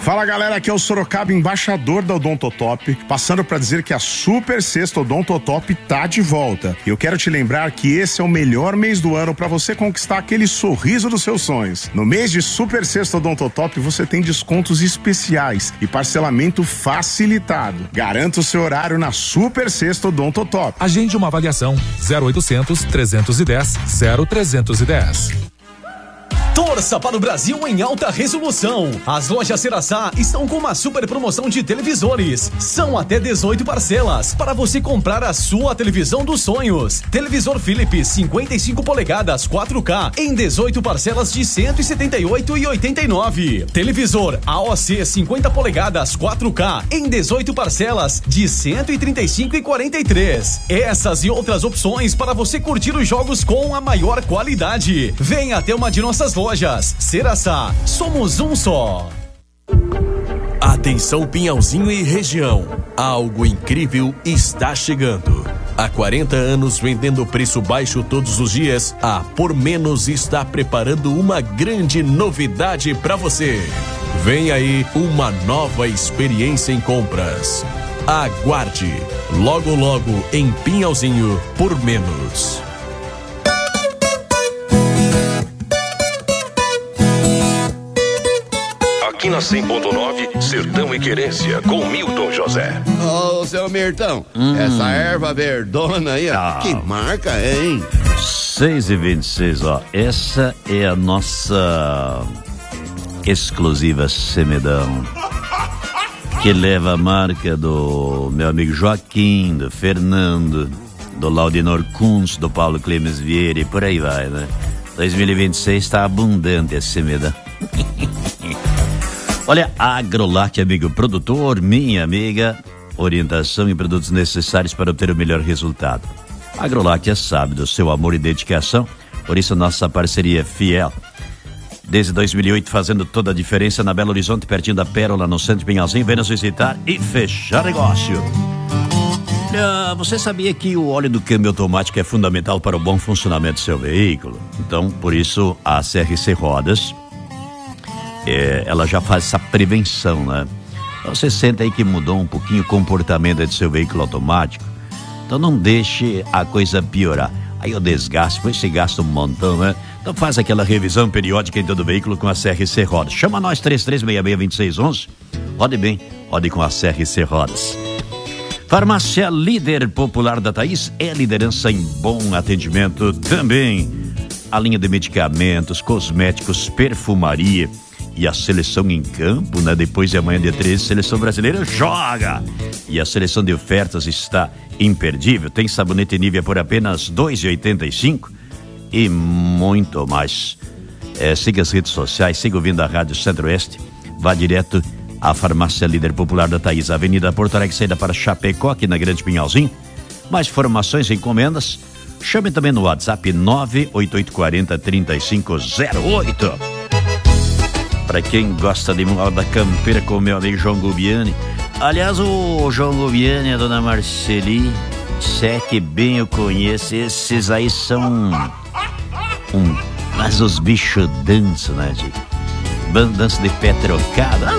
Fala galera, aqui é o Sorocaba, embaixador da Odontotop, passando para dizer que a Super Sexta Odontotop tá de volta. E eu quero te lembrar que esse é o melhor mês do ano para você conquistar aquele sorriso dos seus sonhos. No mês de Super Sexta Odontotop você tem descontos especiais e parcelamento facilitado. Garanta o seu horário na Super Sexta Odontotop. Agende uma avaliação 0800 310 0310. Torça para o Brasil em alta resolução. As lojas Ceraçá estão com uma super promoção de televisores. São até 18 parcelas para você comprar a sua televisão dos sonhos. Televisor Philips 55 polegadas 4K em 18 parcelas de R$ 178,89. Televisor AOC 50 polegadas 4K em 18 parcelas de R$ 135,43. Essas e outras opções para você curtir os jogos com a maior qualidade. Venha até uma de nossas lojas. Ceraçá, somos um só. Atenção Pinhalzinho e região, algo incrível está chegando. Há 40 anos vendendo preço baixo todos os dias, a Por Menos está preparando uma grande novidade para você. Vem aí uma nova experiência em compras. Aguarde, logo logo em Pinhalzinho Por Menos. Aqui na 100.9, Sertão e Querência, com Milton José. Ô, seu Mirtão, essa erva verdona aí, ó, que marca, hein? 6h26, ó, essa é a nossa exclusiva Semedão, que leva a marca do meu amigo Joaquim, do Fernando, do Laudinor Kunz, do Paulo Clemens Vieira e por aí vai, né? 2026 tá abundante esse Semedão. Olha, Agrolate, amigo produtor, minha amiga, orientação e produtos necessários para obter o melhor resultado. Agrolate sabe do seu amor e dedicação, por isso nossa parceria é fiel. Desde 2008 fazendo toda a diferença na Belo Horizonte, pertinho da Pérola, no centro de Pinhalzinho. Vem nos visitar e fechar negócio. Você sabia que o óleo do câmbio automático é fundamental para o bom funcionamento do seu veículo? Então, por isso, a CRC Rodas, ela já faz essa prevenção, né? Você sente aí que mudou um pouquinho o comportamento do seu veículo automático? Então não deixe a coisa piorar. Aí o desgaste, depois você gasta um montão, né? Então faz aquela revisão periódica em todo o veículo com a CRC Rodas. Chama nós, 3366-2611. Rode bem, rode com a CRC Rodas. Farmácia Líder Popular da Thaís é liderança em bom atendimento também. A linha de medicamentos, cosméticos, perfumaria e a seleção em campo, né? Depois de amanhã, dia 13, seleção brasileira joga! E a seleção de ofertas está imperdível. Tem sabonete Nivea por apenas R$ 2,85 e muito mais. Siga as redes sociais, siga ouvindo a Rádio Centro-Oeste, vá direto à Farmácia Líder Popular da Thaís, Avenida Porto Alegre, saída para Chapecó, aqui na Grande Pinhalzinho. Mais informações e encomendas, chame também no WhatsApp 98840-3508. Para quem gosta de moda campeira, com o meu amigo João Gubiani. Aliás, o João Gubiani e a dona Marceli, se é que bem eu conheço, esses aí são mas os bichos dançam, né, de dança de pé trocado.